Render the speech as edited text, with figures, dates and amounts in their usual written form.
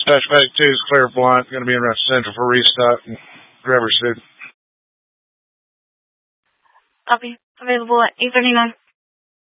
Dispatch 2 is clear blunt. Going to be in Rough Central for restock and driver's food. Copy. Available at 8:39.